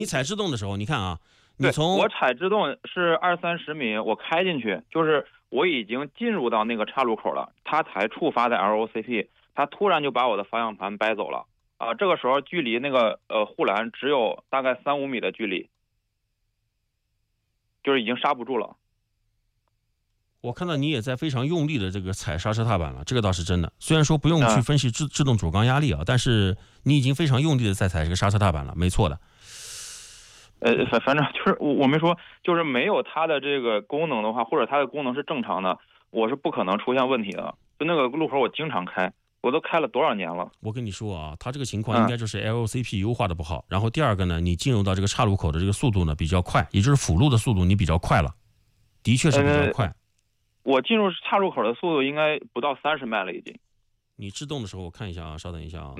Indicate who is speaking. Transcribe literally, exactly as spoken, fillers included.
Speaker 1: 你踩制动的时候，你看啊，你
Speaker 2: 对，
Speaker 1: 从
Speaker 2: 我踩制动是二三十米，我开进去，就是我已经进入到那个岔路口了，它才触发的 L O C P，它突然就把我的方向盘掰走了啊！这个时候距离那个呃护栏只有大概三五米的距离，就是已经刹不住了。
Speaker 1: 我看到你也在非常用力的这个踩刹车踏板了，这个倒是真的。虽然说不用去分析制制动主缸压力啊，但是你已经非常用力的在踩这个刹车踏板了，没错的。
Speaker 2: 呃，反反正就是我我没说，就是没有它的这个功能的话，或者它的功能是正常的，我是不可能出现问题的。就那个路口我经常开，我都开了多少年了。
Speaker 1: 我跟你说啊，它这个情况应该就是 L O C P 优化的不好。然后第二个呢，你进入到这个岔路口的这个速度呢比较快，也就是辅路的速度你比较快了，的确是比较快。
Speaker 2: 呃、我进入岔路口的速度应该不到三十迈了已经。
Speaker 1: 你制动的时候我看一下啊，稍等一下啊。